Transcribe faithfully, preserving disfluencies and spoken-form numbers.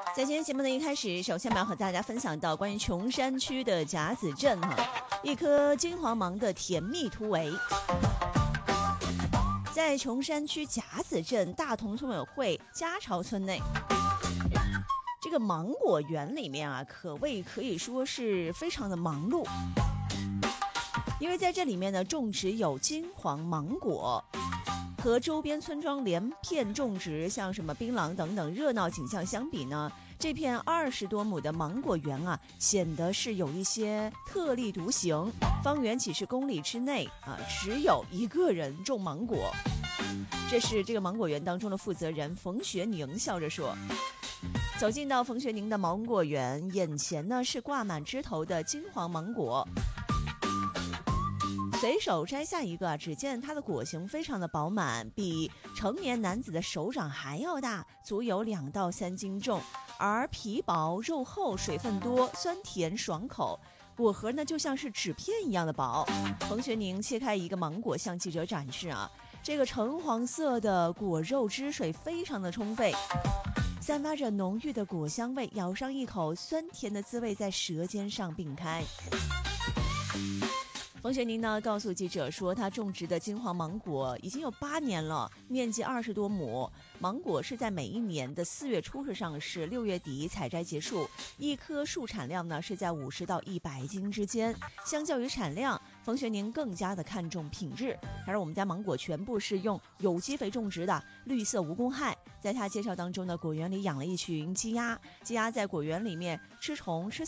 在今天节目的一开始，首先我们要和大家分享到关于琼山区的甲子镇哈，一颗金黄芒的甜蜜突围。在琼山区甲子镇大同村委会家巢村内，这个芒果园里面啊，可谓可以说是非常的忙碌，因为在这里面呢，种植有金黄芒果。和周边村庄连片种植，像什么槟榔等等热闹景象相比呢，这片二十多亩的芒果园啊，显得是有一些特立独行。方圆几十公里之内啊，只有一个人种芒果。这是这个芒果园当中的负责人冯学宁笑着说。走进到冯学宁的芒果园，眼前呢是挂满枝头的金黄芒果。随手摘下一个，只见它的果形非常的饱满，比成年男子的手掌还要大，足有两到三斤重，而皮薄肉厚，水分多，酸甜爽口，果核呢就像是纸片一样的薄。冯学宁切开一个芒果向记者展示啊，这个橙黄色的果肉汁水非常的充沛，散发着浓郁的果香味，咬上一口，酸甜的滋味在舌尖上并开。冯学宁呢告诉记者说，他种植的金黄芒果已经有八年了，面积二十多亩。芒果是在每一年的四月初上市，六月底采摘结束。一棵树产量呢是在五十到一百斤之间。相较于产量，冯学宁更加的看重品质。他说我们家芒果全部是用有机肥种植的，绿色无公害。在他介绍当中呢，果园里养了一群鸡鸭，鸡鸭在果园里面吃虫吃